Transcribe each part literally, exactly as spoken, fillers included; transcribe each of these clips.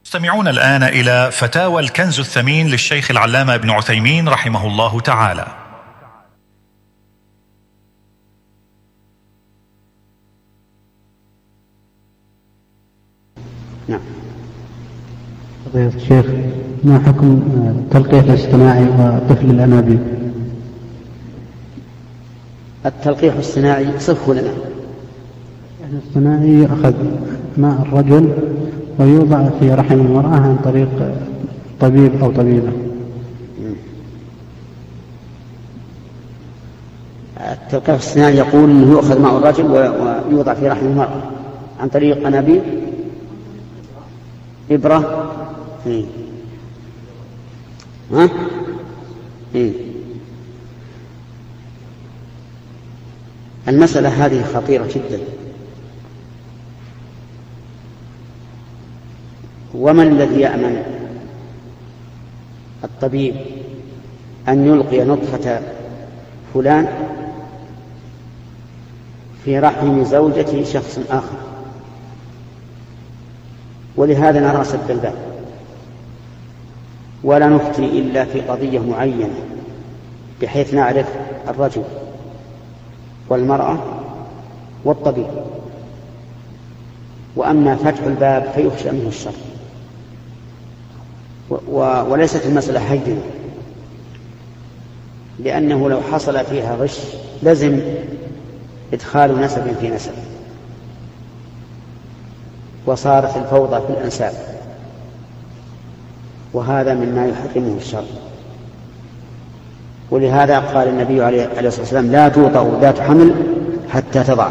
استمعون الآن إلى فتاوى الكنز الثمين للشيخ العلامة ابن عثيمين رحمه الله تعالى. نعم. فضيلة الشيخ، ما حكم التلقيح الاصطناعي وطفل الأنابيب؟ التلقيح الصناعي صفه لنا. الاصطناعي يأخذ ماء الرجل ويوضع في رحم المرأة عن طريق طبيب أو طبيبة. التلقيح الصناعي يقول أنه يؤخذ ماء الرجل ويوضع في رحم المرأة عن طريق أنابيب، إبرة. إيه. ها؟ إيه. المسألة هذه خطيرة جدا، ومن الذي يأمن الطبيب أن يلقي نطفة فلان في رحم زوجة شخص آخر؟ ولهذا نرى سد الباب، ولا نفتي إلا في قضية معينة بحيث نعرف الرجل والمرأة والطبيب، وأما فتح الباب فيخشى منه الشر، وليست المسألة هينة، لأنه لو حصل فيها غش لازم إدخال نسب في نسب، وصارت الفوضى في الأنساب، وهذا مما يحرمه الشر. ولهذا قال النبي عليه الصلاة والسلام: لا توطأ ذات حمل حتى تضع.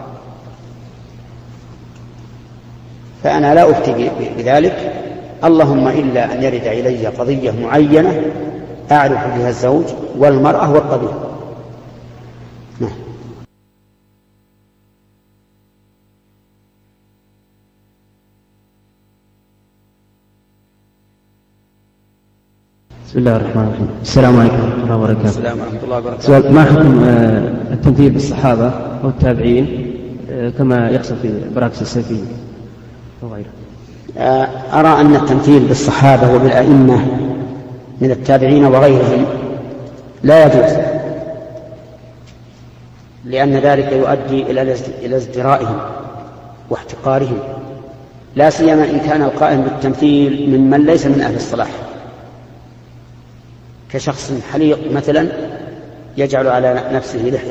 فأنا لا أفتي بذلك، اللهم إلا أن يرد إلي قضية معينة أعرف بها الزوج والمرأة والطبيب. نعم. بسم الله الرحمن الرحيم. السلام عليكم ورحمة الله وبركاته. السلام ورحمة الله وبركاته. سؤال: ما حكم التمثيل بالصحابة والتابعين كما يحصل في براكس السيفية وغيره؟ أرى أن التمثيل بالصحابة وبالأئمة من التابعين وغيرهم لا يجوز، لأن ذلك يؤدي إلى ازدرائهم واحتقارهم، لا سيما إن كان القائم بالتمثيل ممن ليس من أهل الصلاح، كشخص حليق مثلا يجعل على نفسه لحية